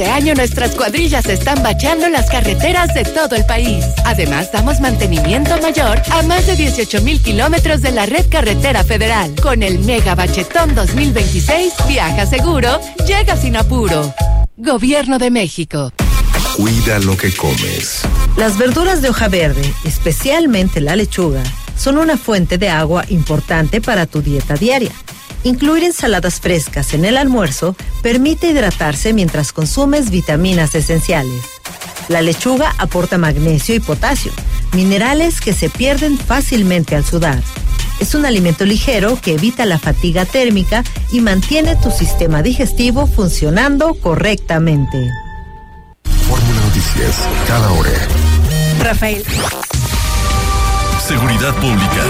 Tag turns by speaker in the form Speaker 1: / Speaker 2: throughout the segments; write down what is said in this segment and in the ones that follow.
Speaker 1: Este año nuestras cuadrillas están bacheando las carreteras de todo el país. Además, damos mantenimiento mayor a más de 18,000 kilómetros de la red carretera federal. Con el Mega Bachetón 2026, viaja seguro, llega sin apuro. Gobierno de México.
Speaker 2: Cuida lo que comes.
Speaker 3: Las verduras de hoja verde, especialmente la lechuga, son una fuente de agua importante para tu dieta diaria. Incluir ensaladas frescas en el almuerzo permite hidratarse mientras consumes vitaminas esenciales. La lechuga aporta magnesio y potasio, minerales que se pierden fácilmente al sudar. Es un alimento ligero que evita la fatiga térmica y mantiene tu sistema digestivo funcionando correctamente.
Speaker 2: Fórmula Noticias, cada hora.
Speaker 1: Rafael.
Speaker 4: Seguridad pública.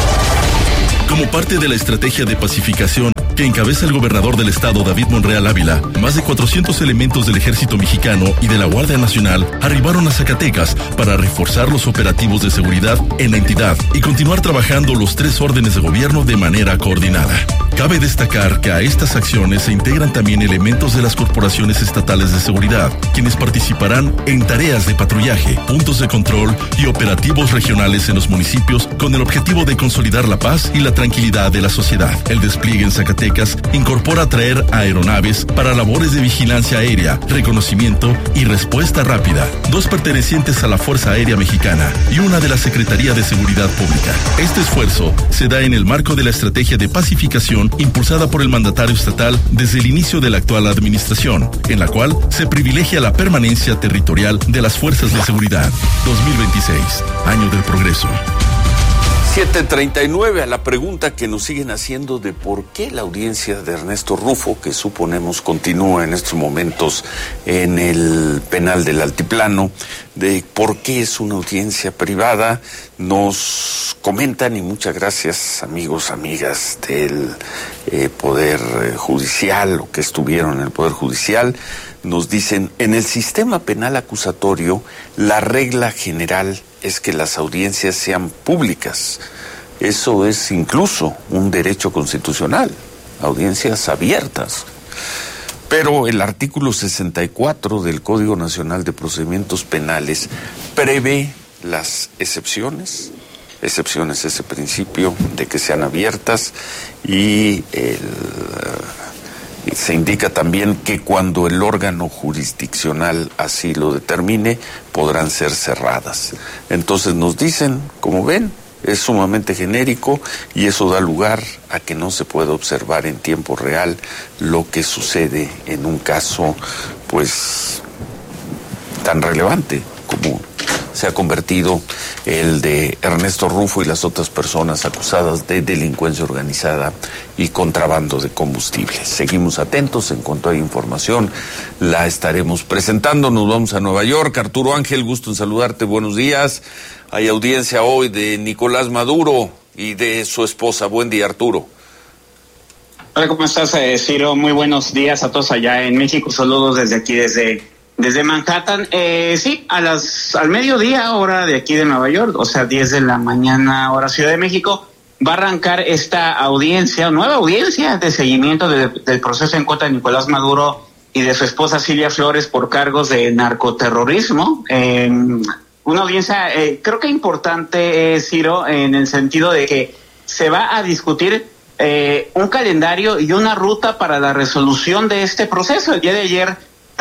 Speaker 4: Como parte de la estrategia de pacificación que encabeza el gobernador del estado, David Monreal Ávila, más de 400 elementos del Ejército Mexicano y de la Guardia Nacional arribaron a Zacatecas para reforzar los operativos de seguridad en la entidad y continuar trabajando los 3 órdenes de gobierno de manera coordinada. Cabe destacar que a estas acciones se integran también elementos de las corporaciones estatales de seguridad, quienes participarán en tareas de patrullaje, puntos de control y operativos regionales en los municipios con el objetivo de consolidar la paz y la tranquilidad de la sociedad. El despliegue en Zacatecas incorpora traer aeronaves para labores de vigilancia aérea, reconocimiento y respuesta rápida, 2 pertenecientes a la Fuerza Aérea Mexicana y una de la Secretaría de Seguridad Pública. Este esfuerzo se da en el marco de la estrategia de pacificación impulsada por el mandatario estatal desde el inicio de la actual administración, en la cual se privilegia la permanencia territorial de las fuerzas de seguridad. 2026, año del progreso.
Speaker 5: 7:39, a la pregunta que nos siguen haciendo de por qué la audiencia de Ernesto Rufo, que suponemos continúa en estos momentos en el penal del Altiplano, de por qué es una audiencia privada, nos comentan, y muchas gracias amigos, amigas del Poder Judicial, o que estuvieron en el Poder Judicial, nos dicen, en el sistema penal acusatorio, la regla general es que las audiencias sean públicas. Eso es incluso un derecho constitucional, audiencias abiertas. Pero el artículo 64 del Código Nacional de Procedimientos Penales prevé las excepciones, ese principio de que sean abiertas, y se indica también que cuando el órgano jurisdiccional así lo determine, podrán ser cerradas. Entonces nos dicen, como ven, es sumamente genérico y eso da lugar a que no se pueda observar en tiempo real lo que sucede en un caso, pues, tan relevante como se ha convertido el de Ernesto Rufo y las otras personas acusadas de delincuencia organizada y contrabando de combustible. Seguimos atentos, en cuanto hay información la estaremos presentando. Nos vamos a Nueva York. Arturo Ángel, gusto en saludarte, buenos días. Hay audiencia hoy de Nicolás Maduro y de su esposa. Buen día, Arturo.
Speaker 6: Hola, ¿cómo estás, Ciro? Muy buenos días a todos allá en México. Saludos desde aquí, desde Manhattan. Sí, al mediodía, hora de aquí de Nueva York, o sea, 10 de la mañana, hora Ciudad de México, va a arrancar esta audiencia, nueva audiencia de seguimiento del proceso en contra de Nicolás Maduro y de su esposa Silvia Flores por cargos de narcoterrorismo. Una audiencia, creo que importante, Ciro, en el sentido de que se va a discutir un calendario y una ruta para la resolución de este proceso. El día de ayer,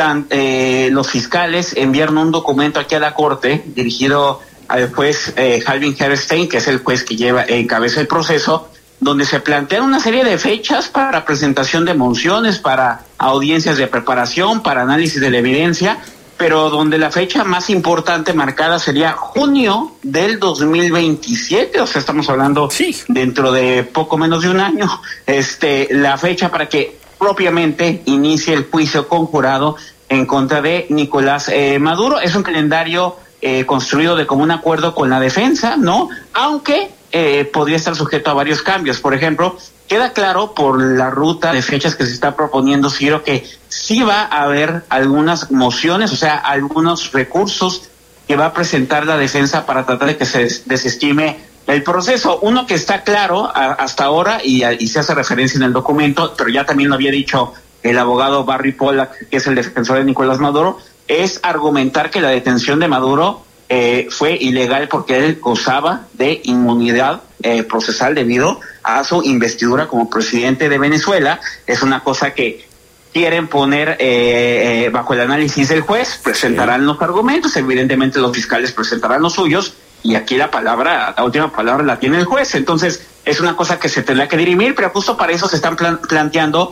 Speaker 6: los fiscales enviaron un documento aquí a la Corte dirigido al juez Halvin Herstein, que es el juez que encabeza el proceso, donde se plantean una serie de fechas para presentación de mociones, para audiencias de preparación, para análisis de la evidencia, pero donde la fecha más importante marcada sería junio del 2027, o sea, estamos hablando dentro de poco menos de un año, la fecha para que propiamente inicie el juicio conjurado en contra de Nicolás Maduro. Es un calendario construido de común acuerdo con la defensa, ¿no? Aunque podría estar sujeto a varios cambios. Por ejemplo, queda claro por la ruta de fechas que se está proponiendo, Ciro, que sí va a haber algunas mociones, o sea, algunos recursos que va a presentar la defensa para tratar de que se desestime el proceso. Uno que está claro hasta ahora y se hace referencia en el documento, pero ya también lo había dicho el abogado Barry Pollack, que es el defensor de Nicolás Maduro, es argumentar que la detención de Maduro fue ilegal porque él gozaba de inmunidad procesal debido a su investidura como presidente de Venezuela. Es una cosa que quieren poner bajo el análisis del juez, presentarán los argumentos, evidentemente los fiscales presentarán los suyos, y aquí la última palabra la tiene el juez. Entonces es una cosa que se tendrá que dirimir, pero justo para eso se están planteando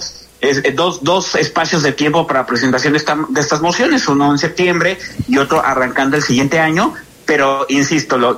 Speaker 6: dos espacios de tiempo para presentación de estas mociones, uno en septiembre y otro arrancando el siguiente año. Pero insisto, lo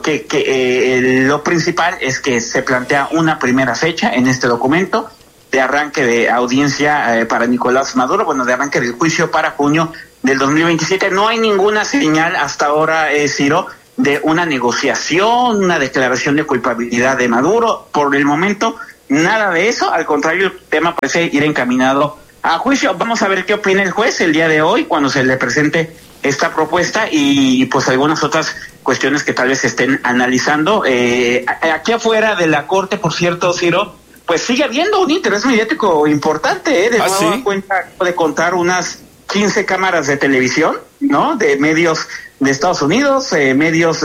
Speaker 6: principal es que se plantea una primera fecha en este documento de arranque de audiencia para Nicolás Maduro, de arranque del juicio para junio del 2027. No hay ninguna señal hasta ahora, Ciro, de una negociación, una declaración de culpabilidad de Maduro. Por el momento, nada de eso. Al contrario, el tema parece ir encaminado a juicio. Vamos a ver qué opina el juez el día de hoy cuando se le presente esta propuesta y pues algunas otras cuestiones que tal vez se estén analizando. Aquí afuera de la corte, por cierto, Ciro, pues sigue habiendo un interés mediático importante, de nueva cuenta de contar unas 15 cámaras de televisión, ¿no? De medios de Estados Unidos, medios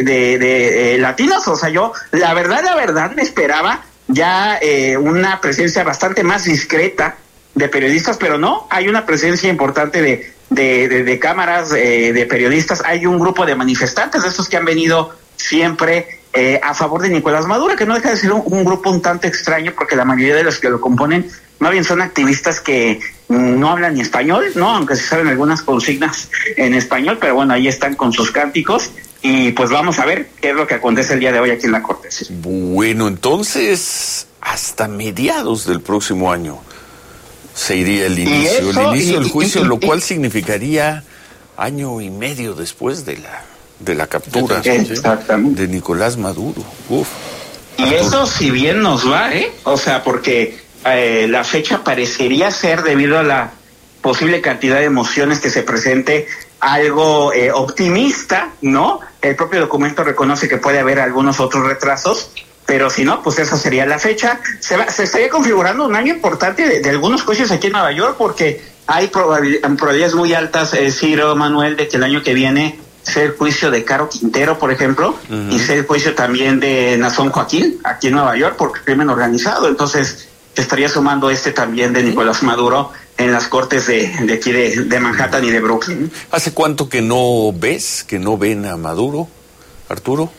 Speaker 6: de latinos. O sea, yo la verdad me esperaba ya una presencia bastante más discreta de periodistas, pero no, hay una presencia importante de cámaras, de periodistas. Hay un grupo de manifestantes, de estos que han venido siempre a favor de Nicolás Maduro, que no deja de ser un grupo un tanto extraño, porque la mayoría de los que lo componen más bien son activistas que no hablan ni español, ¿no? Aunque se saben algunas consignas en español, pero bueno, ahí están con sus cánticos. Y pues vamos a ver qué es lo que acontece el día de hoy aquí en la Corte.
Speaker 5: Bueno, entonces hasta mediados del próximo año se iría el inicio del juicio, lo cual significaría año y medio después de la captura de Nicolás Maduro.
Speaker 6: Y eso si bien nos va, o sea, porque la fecha parecería ser, debido a la posible cantidad de emociones que se presente, algo optimista, ¿no? El propio documento reconoce que puede haber algunos otros retrasos, pero si no, pues esa sería la fecha. Se estaría configurando un año importante de algunos juicios aquí en Nueva York, porque hay probabilidades muy altas, Ciro, Manuel, de que el año que viene sea el juicio de Caro Quintero, por ejemplo, y sea el juicio también de Nazón Joaquín, aquí en Nueva York, por crimen organizado. Entonces, se estaría sumando también de Nicolás Maduro en las cortes de aquí de Manhattan y de Brooklyn.
Speaker 5: ¿Hace cuánto que no ven a Maduro, Arturo?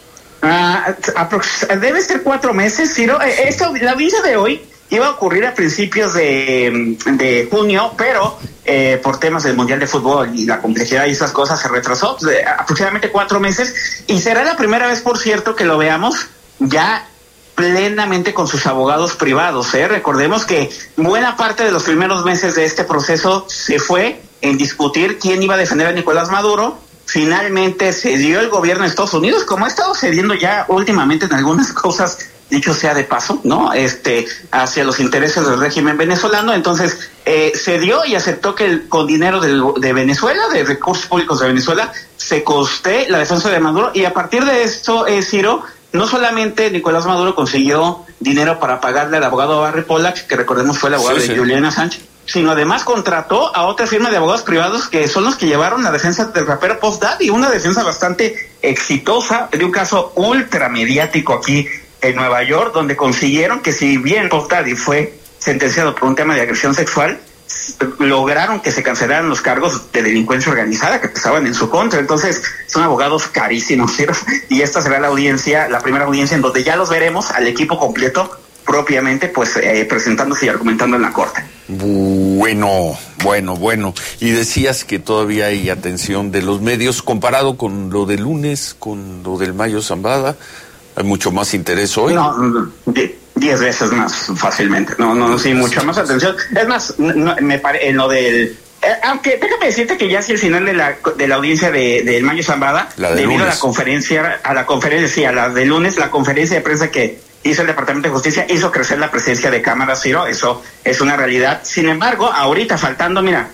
Speaker 6: Debe ser 4 meses, Ciro. La audiencia de hoy iba a ocurrir a principios de junio, pero por temas del Mundial de Fútbol y la complejidad y esas cosas se retrasó aproximadamente 4 meses, y será la primera vez, por cierto, que lo veamos ya plenamente con sus abogados privados. Recordemos que buena parte de los primeros meses de este proceso se fue en discutir quién iba a defender a Nicolás Maduro. Finalmente se dio el gobierno de Estados Unidos, como ha estado cediendo ya últimamente en algunas cosas, dicho sea de paso, ¿no? Hacia los intereses del régimen venezolano. Entonces se dio y aceptó que con dinero de Venezuela, de recursos públicos de Venezuela, se coste la defensa de Maduro. Y a partir de esto, Ciro, no solamente Nicolás Maduro consiguió dinero para pagarle al abogado Barry Pollack, que recordemos fue el abogado de Julian Assange, sino además contrató a otra firma de abogados privados que son los que llevaron la defensa del rapero Puff Daddy, una defensa bastante exitosa de un caso ultramediático aquí en Nueva York, donde consiguieron que, si bien Puff Daddy fue sentenciado por un tema de agresión sexual, lograron que se cancelaran los cargos de delincuencia organizada que pesaban en su contra. Entonces son abogados carísimos, ¿sí? Y esta será la primera audiencia en donde ya los veremos al equipo completo propiamente, pues presentándose y argumentando en la corte.
Speaker 5: Bueno. Y decías que todavía hay atención de los medios comparado con lo del lunes, con lo del Mayo Zambada. Hay mucho más interés hoy.
Speaker 6: No, 10 veces más fácilmente. No, sí, mucha más atención. Es más, me parece en lo del... aunque déjame decirte que ya si el final de la audiencia del Mayo Zambada, debido lunes, a la de lunes, la conferencia de prensa que hizo el Departamento de Justicia hizo crecer la presencia de cámaras, Ciro. Eso es una realidad. Sin embargo, ahorita faltan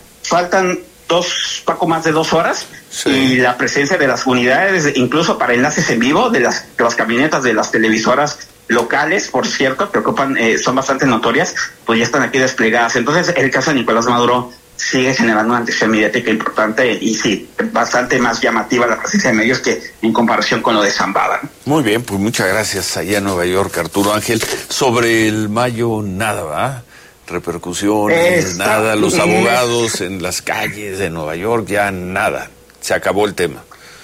Speaker 6: poco más de 2 horas, y la presencia de las unidades, incluso para enlaces en vivo de las camionetas de las televisoras locales, por cierto, que ocupan, son bastante notorias, pues ya están aquí desplegadas. Entonces, el caso de Nicolás Maduro sigue generando una atención mediática importante y sí, bastante más llamativa la presencia de medios que en comparación con lo de Zambada.
Speaker 5: Muy bien, pues muchas gracias allá en Nueva York, Arturo Ángel. Sobre el mayo, nada, ¿va? Repercusiones, nada, los abogados en las calles de Nueva York, ya nada, se acabó el tema.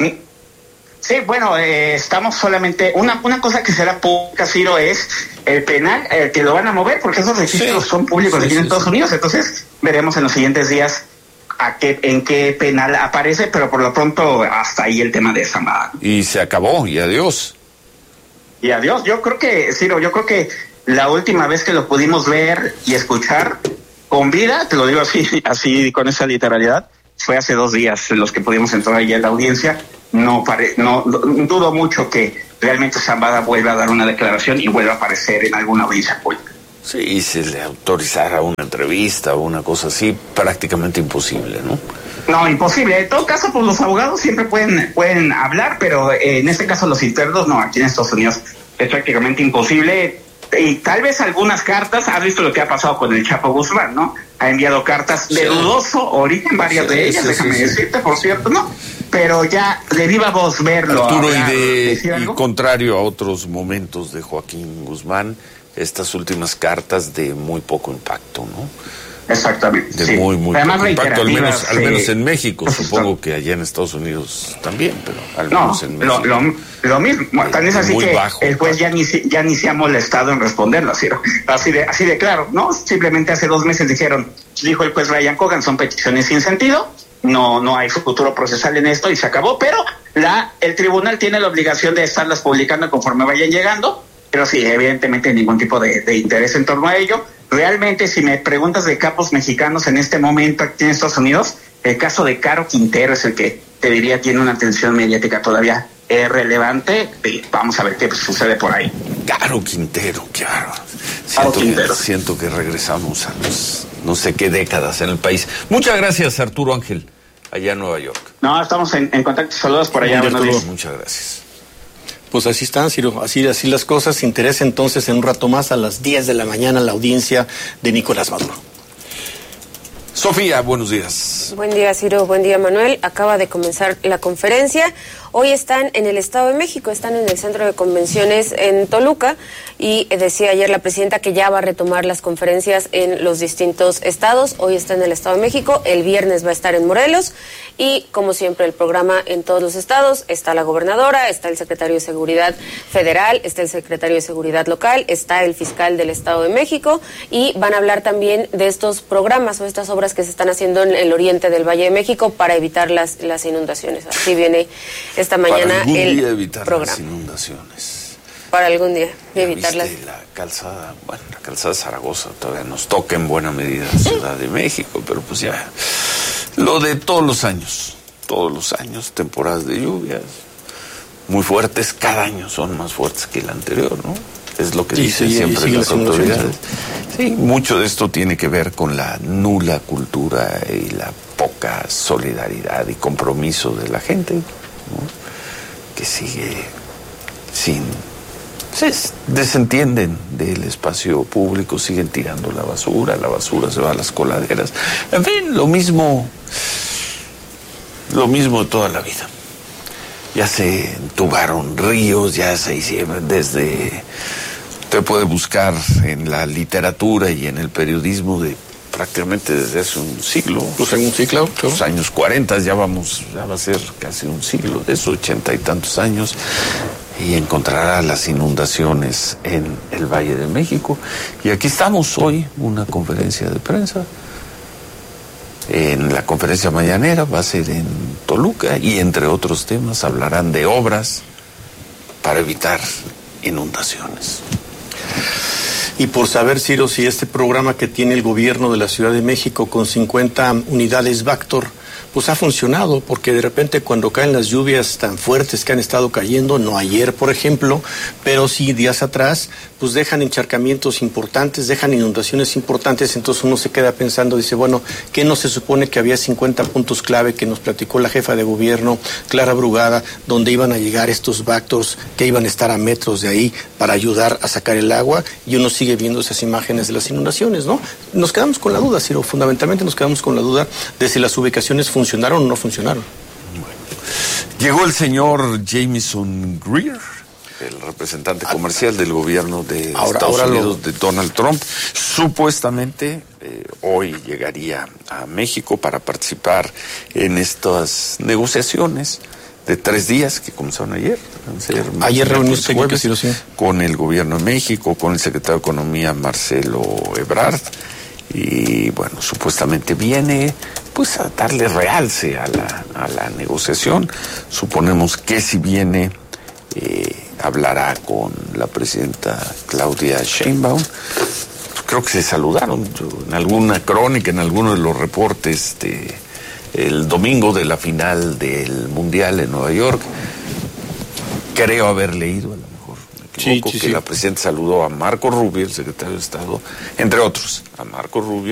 Speaker 6: Sí, bueno, estamos solamente, una cosa que será pública, Ciro, es el penal, que lo van a mover, porque esos registros son públicos aquí en Estados Unidos, entonces veremos en los siguientes días en qué penal aparece, pero por lo pronto hasta ahí el tema de Zambada.
Speaker 5: Y se acabó, y adiós.
Speaker 6: Y adiós, yo creo que la última vez que lo pudimos ver y escuchar con vida, te lo digo así con esa literalidad, fue hace 2 días los que pudimos entrar ahí en la audiencia. No dudo mucho que realmente Zambada vuelva a dar una declaración y vuelva a aparecer en alguna audiencia pública.
Speaker 5: Sí, si le autorizara una entrevista o una cosa así, prácticamente imposible, ¿no?
Speaker 6: No, imposible. En todo caso, pues los abogados siempre pueden hablar, pero en este caso los internos no, aquí en Estados Unidos es prácticamente imposible. Y tal vez algunas cartas, has visto lo que ha pasado con el Chapo Guzmán, ¿no? Ha enviado cartas de dudoso origen, varias de ellas, déjame decirte, por cierto, ¿no? Pero ya de viva voz verlo.
Speaker 5: Arturo, y contrario a otros momentos de Joaquín Guzmán, estas últimas cartas de muy poco impacto, ¿no?
Speaker 6: Exactamente.
Speaker 5: De muy poco impacto, al menos en México, supongo que allá en Estados Unidos también, pero al menos en México.
Speaker 6: Lo mismo, tan es así que
Speaker 5: bajo,
Speaker 6: el juez ya ni se ha molestado en responderlo, así de claro, ¿no? Simplemente hace 2 meses dijo el juez Ryan Cogan, son peticiones sin sentido, no hay futuro procesal en esto y se acabó, pero el tribunal tiene la obligación de estarlas publicando conforme vayan llegando, pero sí, evidentemente ningún tipo de interés en torno a ello. Realmente, si me preguntas de capos mexicanos en este momento aquí en Estados Unidos, el caso de Caro Quintero es el que te diría tiene una atención mediática todavía relevante. Vamos a ver qué sucede por ahí.
Speaker 5: Caro Quintero, claro. Siento que regresamos a los no sé qué décadas en el país. Muchas gracias, Arturo Ángel, allá en Nueva York.
Speaker 6: No, estamos en contacto. Saludos por allá. Buenos días.
Speaker 5: Muchas gracias.
Speaker 7: Pues así están, Ciro, así las cosas. Interesa entonces en un rato más a las 10 de la mañana la audiencia de Nicolás Maduro.
Speaker 5: Sofía, buenos días.
Speaker 8: Buen día, Ciro. Buen día, Manuel. Acaba de comenzar la conferencia. Hoy están en el Estado de México, están en el Centro de Convenciones en Toluca y decía ayer la presidenta que ya va a retomar las conferencias en los distintos estados. Hoy está en el Estado de México, el viernes va a estar en Morelos y, como siempre, el programa en todos los estados. Está la gobernadora, está el secretario de Seguridad Federal, está el secretario de Seguridad Local, está el fiscal del Estado de México y van a hablar también de estos programas o estas obras que se están haciendo en el oriente del Valle de México para evitar las inundaciones. Así viene esta mañana
Speaker 5: para algún
Speaker 8: el
Speaker 5: día evitar
Speaker 8: programa.
Speaker 5: Las inundaciones.
Speaker 8: Para algún día evitarlas.
Speaker 5: La calzada de Zaragoza todavía nos toca en buena medida Ciudad de México, pero pues ya lo de todos los años, temporadas de lluvias muy fuertes, cada año son más fuertes que el anterior, ¿no? Es lo que dicen siempre las autoridades. Sí, mucho de esto tiene que ver con la nula cultura y la poca solidaridad y compromiso de la gente, ¿no? Que sigue desentienden del espacio público, siguen tirando la basura se va a las coladeras, en fin, lo mismo de toda la vida. Ya se entubaron ríos, ya se hicieron usted puede buscar en la literatura y en el periodismo prácticamente desde hace un siglo.
Speaker 7: Pues en un siglo,
Speaker 5: los años 40, ya va a ser casi un siglo, de esos 80 y tantos años, y encontrará las inundaciones en el Valle de México. Y aquí estamos hoy, una conferencia de prensa. En la conferencia mañanera va a ser en Toluca y entre otros temas hablarán de obras para evitar inundaciones.
Speaker 7: Y por saber, Ciro, si este programa que tiene el gobierno de la Ciudad de México con 50 unidades Vactor pues ha funcionado, porque de repente cuando caen las lluvias tan fuertes que han estado cayendo, no ayer por ejemplo, pero sí días atrás, pues dejan encharcamientos importantes, dejan inundaciones importantes, entonces uno se queda pensando, dice, bueno, ¿qué no se supone que había 50 puntos clave que nos platicó la jefa de gobierno, Clara Brugada, donde iban a llegar estos backdoors que iban a estar a metros de ahí para ayudar a sacar el agua? Y uno sigue viendo esas imágenes de las inundaciones, ¿no? Nos quedamos con la duda, Ciro, fundamentalmente nos quedamos con la duda de si las ubicaciones funcionaron o no funcionaron.
Speaker 5: Bueno. Llegó el señor Jamieson Greer, el representante comercial del gobierno de Estados Unidos, de Donald Trump. Supuestamente hoy llegaría a México para participar en estas negociaciones de 3 días que comenzaron ayer.
Speaker 7: Ayer reuniones técnicas, sí,
Speaker 5: con el gobierno de México, con el secretario de Economía, Marcelo Ebrard. Y bueno, supuestamente viene pues a darle realce a la negociación. Suponemos que si viene hablará con la presidenta Claudia Sheinbaum. Creo que se saludaron en alguna crónica, en alguno de los reportes el domingo de la final del Mundial en Nueva York. Creo haber leído, a lo mejor me equivoco, que la presidenta saludó a Marco Rubio, el secretario de Estado, entre otros, a Marco Rubio.